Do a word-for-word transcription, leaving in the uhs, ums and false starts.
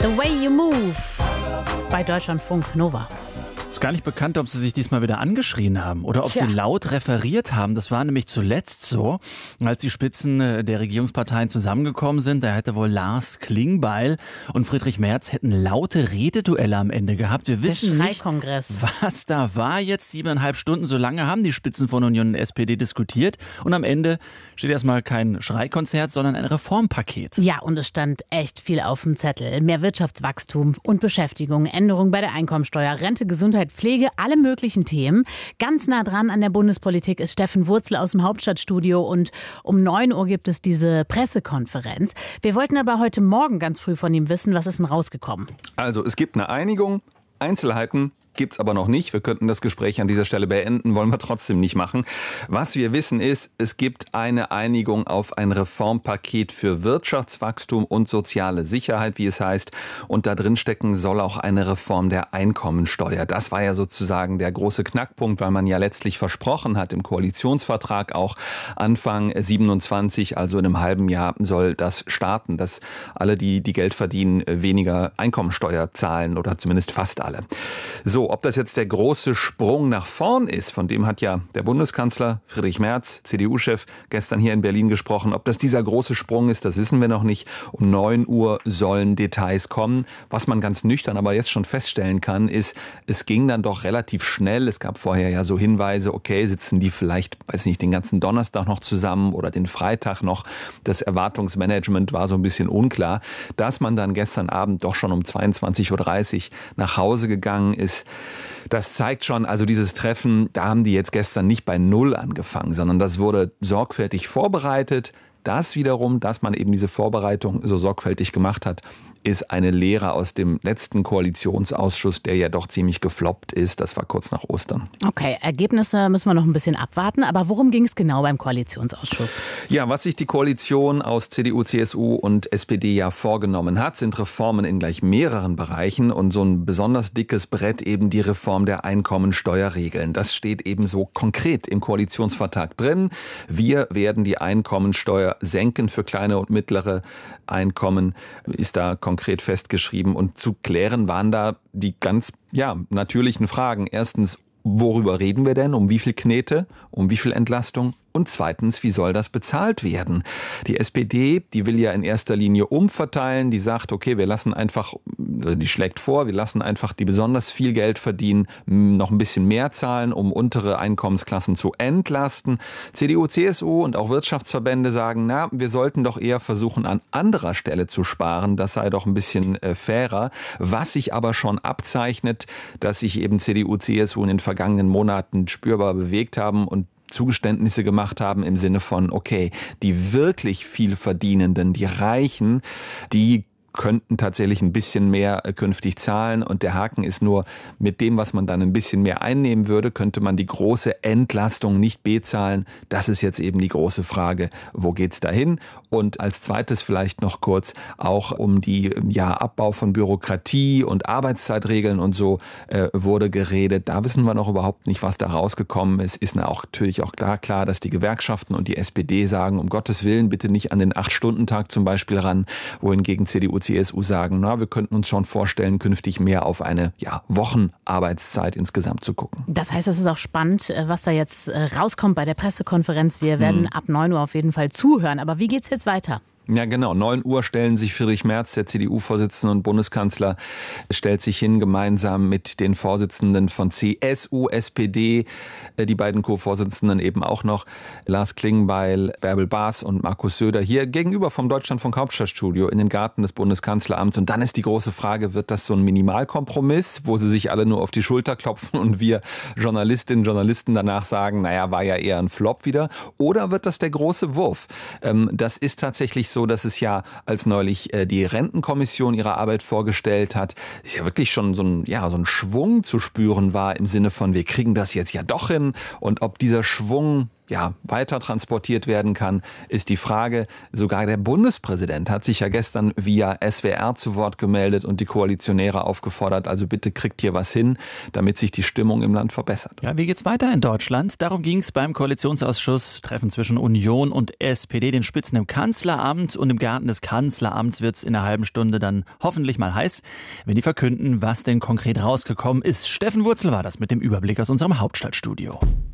The Way You Move bei Deutschlandfunk Nova. Ist gar nicht bekannt, ob sie sich diesmal wieder angeschrien haben oder ob Tja. sie laut referiert haben. Das war nämlich zuletzt so, als die Spitzen der Regierungsparteien zusammengekommen sind. Da hätte wohl Lars Klingbeil und Friedrich Merz hätten laute Rededuelle am Ende gehabt. Wir wissen nicht, was da war jetzt. Siebeneinhalb Stunden, so lange haben die Spitzen von Union und S P D diskutiert. Und am Ende steht erstmal kein Schreikonzert, sondern ein Reformpaket. Ja, und es stand echt viel auf dem Zettel. Mehr Wirtschaftswachstum und Beschäftigung, Änderungen bei der Einkommensteuer, Rente, Gesundheit, Pflege, alle möglichen Themen. Ganz nah dran an der Bundespolitik ist Steffen Wurzel aus dem Hauptstadtstudio und um neun Uhr gibt es diese Pressekonferenz. Wir wollten aber heute Morgen ganz früh von ihm wissen, was ist denn rausgekommen? Also es gibt eine Einigung, Einzelheiten gibt's aber noch nicht. Wir könnten das Gespräch an dieser Stelle beenden, wollen wir trotzdem nicht machen. Was wir wissen ist, es gibt eine Einigung auf ein Reformpaket für Wirtschaftswachstum und soziale Sicherheit, wie es heißt. Und da drin stecken soll auch eine Reform der Einkommensteuer. Das war ja sozusagen der große Knackpunkt, weil man ja letztlich versprochen hat im Koalitionsvertrag auch Anfang siebenundzwanzig, also in einem halben Jahr soll das starten, dass alle, die die Geld verdienen, weniger Einkommensteuer zahlen oder zumindest fast alle. So, ob das jetzt der große Sprung nach vorn ist, von dem hat ja der Bundeskanzler Friedrich Merz, C D U-Chef, gestern hier in Berlin gesprochen. Ob das dieser große Sprung ist, das wissen wir noch nicht. Um neun Uhr sollen Details kommen. Was man ganz nüchtern aber jetzt schon feststellen kann, ist, es ging dann doch relativ schnell. Es gab vorher ja so Hinweise, okay, sitzen die vielleicht, weiß nicht, den ganzen Donnerstag noch zusammen oder den Freitag noch. Das Erwartungsmanagement war so ein bisschen unklar. Dass man dann gestern Abend doch schon um zweiundzwanzig Uhr dreißig nach Hause gegangen ist, das zeigt schon, also dieses Treffen, da haben die jetzt gestern nicht bei Null angefangen, sondern das wurde sorgfältig vorbereitet. Das wiederum, dass man eben diese Vorbereitung so sorgfältig gemacht hat, ist eine Lehre aus dem letzten Koalitionsausschuss, der ja doch ziemlich gefloppt ist. Das war kurz nach Ostern. Okay, Ergebnisse müssen wir noch ein bisschen abwarten. Aber worum ging es genau beim Koalitionsausschuss? Ja, was sich die Koalition aus C D U, C S U und S P D ja vorgenommen hat, sind Reformen in gleich mehreren Bereichen und so ein besonders dickes Brett eben die Reform der Einkommensteuerregeln. Das steht eben so konkret im Koalitionsvertrag drin. Wir werden die Einkommensteuer senken für kleine und mittlere Einkommen, ist da konkret festgeschrieben. Und zu klären waren da die ganz ja, natürlichen Fragen. Erstens, worüber reden wir denn? Um wie viel Knete? Um wie viel Entlastung? Und zweitens, wie soll das bezahlt werden? Die S P D, die will ja in erster Linie umverteilen. Die sagt, okay, wir lassen einfach, die schlägt vor, wir lassen einfach die besonders viel Geld verdienen, noch ein bisschen mehr zahlen, um untere Einkommensklassen zu entlasten. C D U, C S U und auch Wirtschaftsverbände sagen, na, wir sollten doch eher versuchen, an anderer Stelle zu sparen. Das sei doch ein bisschen äh, fairer. Was sich aber schon abzeichnet, dass sich eben C D U, C S U in den vergangenen Monaten spürbar bewegt haben und Zugeständnisse gemacht haben im Sinne von, okay, die wirklich viel Verdienenden, die Reichen, die könnten tatsächlich ein bisschen mehr künftig zahlen. Und der Haken ist nur, mit dem, was man dann ein bisschen mehr einnehmen würde, könnte man die große Entlastung nicht bezahlen. Das ist jetzt eben die große Frage, wo geht's dahin? Und als zweites vielleicht noch kurz auch um die ja, Abbau von Bürokratie und Arbeitszeitregeln und so äh, wurde geredet. Da wissen wir noch überhaupt nicht, was da rausgekommen ist. Ist auch, natürlich auch klar, klar, dass die Gewerkschaften und die S P D sagen, um Gottes Willen bitte nicht an den acht-Stunden-Tag zum Beispiel ran, wohingegen C D U, C S U sagen, na, wir könnten uns schon vorstellen, künftig mehr auf eine ja, Wochenarbeitszeit insgesamt zu gucken. Das heißt, es ist auch spannend, was da jetzt rauskommt bei der Pressekonferenz. Wir werden hm. ab neun Uhr auf jeden Fall zuhören. Aber wie geht's jetzt weiter? Ja, genau. neun Uhr stellen sich Friedrich Merz, der C D U-Vorsitzende und Bundeskanzler, stellt sich hin, gemeinsam mit den Vorsitzenden von C S U, S P D, die beiden Co-Vorsitzenden eben auch noch, Lars Klingbeil, Bärbel Baas und Markus Söder, hier gegenüber vom Deutschlandfunk Hauptstadtstudio in den Garten des Bundeskanzleramts. Und dann ist die große Frage, wird das so ein Minimalkompromiss, wo sie sich alle nur auf die Schulter klopfen und wir Journalistinnen und Journalisten danach sagen, naja, war ja eher ein Flop wieder? Oder wird das der große Wurf? Das ist tatsächlich so, dass es ja, als neulich äh, die Rentenkommission ihre Arbeit vorgestellt hat, ist ja wirklich schon so ein, ja, so ein Schwung zu spüren war im Sinne von, wir kriegen das jetzt ja doch hin. Und ob dieser Schwung ja, weiter transportiert werden kann, ist die Frage. Sogar der Bundespräsident hat sich ja gestern via S W R zu Wort gemeldet und die Koalitionäre aufgefordert, also bitte kriegt hier was hin, damit sich die Stimmung im Land verbessert. Ja, wie geht's weiter in Deutschland? Darum ging es beim Koalitionsausschuss. Treffen zwischen Union und S P D, den Spitzen im Kanzleramt. Und im Garten des Kanzleramts wird es in einer halben Stunde dann hoffentlich mal heiß, wenn die verkünden, was denn konkret rausgekommen ist. Steffen Wurzel war das mit dem Überblick aus unserem Hauptstadtstudio.